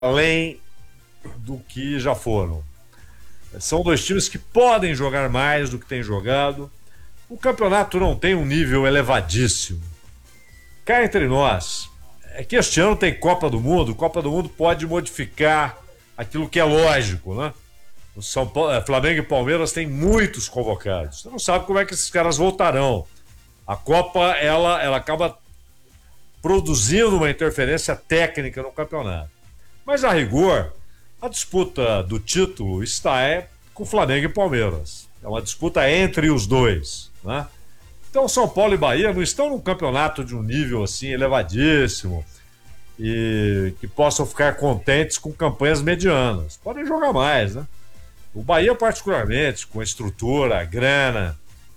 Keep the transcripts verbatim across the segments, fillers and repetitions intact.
além do que já foram. São dois times que podem jogar mais do que têm jogado. O campeonato não tem um nível elevadíssimo. Cá entre nós, é que este ano tem Copa do Mundo. Copa do Mundo pode modificar aquilo que é lógico, né? O São Paulo, Flamengo e Palmeiras têm muitos convocados. Você não sabe como é que esses caras voltarão. A Copa, ela, ela acaba produzindo uma interferência técnica no campeonato. Mas, a rigor, a disputa do título está é, com Flamengo e Palmeiras. É uma disputa entre os dois, né? Então, São Paulo e Bahia não estão num campeonato de um nível assim elevadíssimo e que possam ficar contentes com campanhas medianas. Podem jogar mais, né? O Bahia, particularmente, com a estrutura, a grana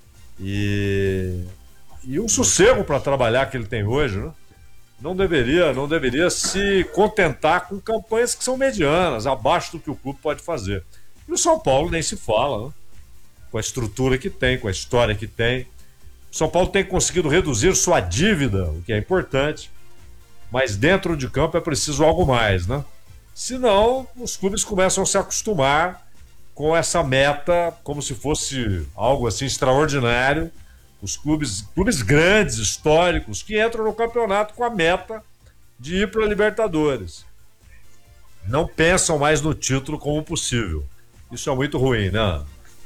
e, e o sossego para trabalhar que ele tem hoje, né? Não deveria, não deveria se contentar com campanhas que são medianas, abaixo do que o clube pode fazer. E o São Paulo nem se fala, né? Com a estrutura que tem, com a história que tem. O São Paulo tem conseguido reduzir sua dívida, o que é importante, mas dentro de campo é preciso algo mais, né? Senão, os clubes começam a se acostumar com essa meta como se fosse algo assim extraordinário. Os clubes, clubes grandes, históricos, que entram no campeonato com a meta de ir para a Libertadores. Não pensam mais no título como possível. Isso é muito ruim, né?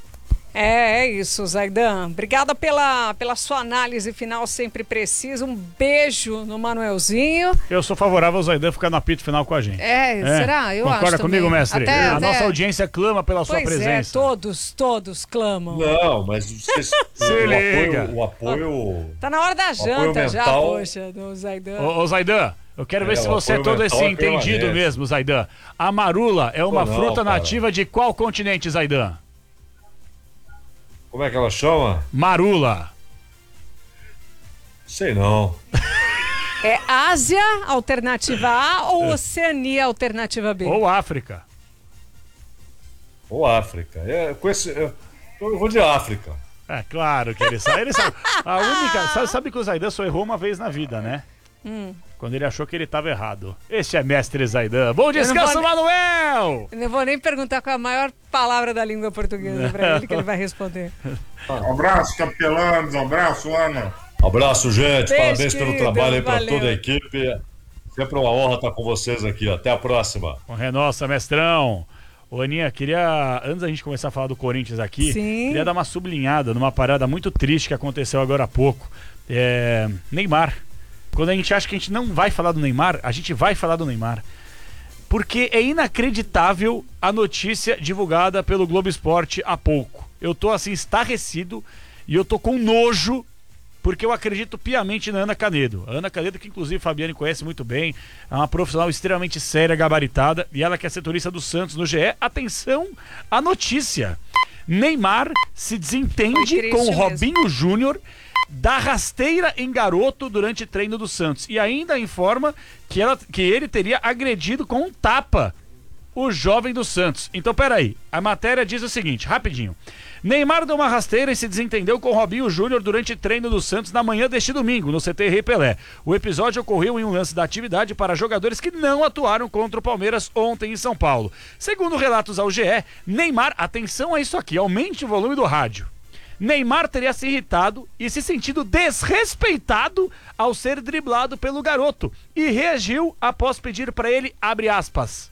É, é isso, Zaidan. Obrigada pela, pela sua análise final sempre precisa. Um beijo no Manuelzinho. Eu sou favorável ao Zaidan ficar no apito final com a gente. É, é. Será? Eu Concorda acho comigo, também. mestre? Até, a até... nossa audiência clama pela pois sua presença. É, todos, todos clamam. Não, mas vocês, Se o, liga. apoio, o apoio... Tá na hora da janta já, mental... poxa, do Zaidan. Ô, ô Zaidan, eu quero é, ver se você é todo esse é entendido permanente. mesmo, Zaidan. A marula é uma Não, fruta cara. nativa de qual continente, Zaidan? Como é que ela chama? Marula. Sei não. É Ásia, alternativa A, ou Oceania, alternativa B? Ou África. Ou África. É, com esse, é, eu vou de África. É claro que ele sabe. Ele sabe. A única. Sabe, sabe que o Zaidan só errou uma vez na vida, né? Hum. Quando ele achou que ele estava errado. Este é Mestre Zaidan. Bom descanso, vou... Manuel! Eu não vou nem perguntar qual é a maior palavra da língua portuguesa pra ele, que ele vai responder. Um abraço, capelanos. Um abraço, Ana. Abraço, gente. Beijo, Parabéns pelo querido, trabalho aí para valeu. toda a equipe. Sempre uma honra estar com vocês aqui. Até a próxima. Com é nossa, mestrão. Ô, Aninha, queria, antes da gente começar a falar do Corinthians aqui, Sim. queria dar uma sublinhada numa parada muito triste que aconteceu agora há pouco. É, Neymar. Quando a gente acha que a gente não vai falar do Neymar, a gente vai falar do Neymar. Porque é inacreditável a notícia divulgada pelo Globo Esporte há pouco. Eu tô assim, estarrecido e eu tô com nojo, porque eu acredito piamente na Ana Canedo. A Ana Canedo, que inclusive a Fabiane conhece muito bem, é uma profissional extremamente séria, gabaritada, e ela que é setorista do Santos no G E. Atenção à notícia. Neymar se desentende com o Robinho Júnior da rasteira em garoto durante treino do Santos. E ainda informa que, ela, que ele teria agredido com um tapa o jovem do Santos. Então, peraí. A matéria diz o seguinte, rapidinho. Neymar deu uma rasteira e se desentendeu com Robinho Júnior durante treino do Santos na manhã deste domingo, no C T Rei Pelé. O episódio ocorreu em um lance da atividade para jogadores que não atuaram contra o Palmeiras ontem em São Paulo. Segundo relatos ao G E, Neymar, atenção a isso aqui, aumente o volume do rádio. Neymar teria se irritado e se sentido desrespeitado ao ser driblado pelo garoto e reagiu após pedir para ele, abre aspas,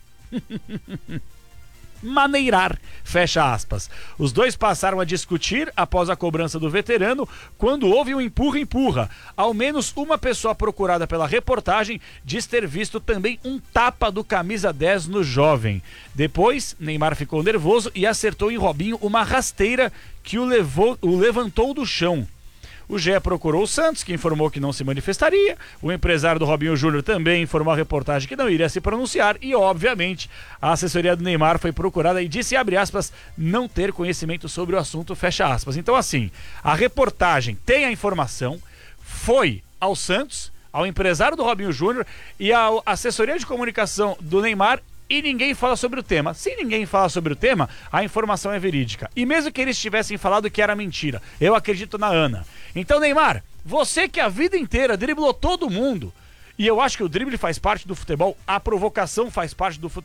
maneirar, fecha aspas. Os dois passaram a discutir após a cobrança do veterano, quando houve um empurra-empurra. Ao menos uma pessoa procurada pela reportagem diz ter visto também um tapa do camisa dez no jovem. Depois, Neymar ficou nervoso e acertou em Robinho uma rasteira que o, levou, o levantou do chão. O G E procurou o Santos, que informou que não se manifestaria. O empresário do Robinho Júnior também informou à reportagem que não iria se pronunciar. E, obviamente, a assessoria do Neymar foi procurada e disse, abre aspas, não ter conhecimento sobre o assunto, fecha aspas. Então, assim, a reportagem tem a informação, foi ao Santos, ao empresário do Robinho Júnior e à assessoria de comunicação do Neymar, e ninguém fala sobre o tema. Se ninguém fala sobre o tema, a informação é verídica. E mesmo que eles tivessem falado que era mentira, eu acredito na Ana. Então, Neymar, você que a vida inteira driblou todo mundo E eu acho que o drible faz parte do futebol, a provocação faz parte do futebol.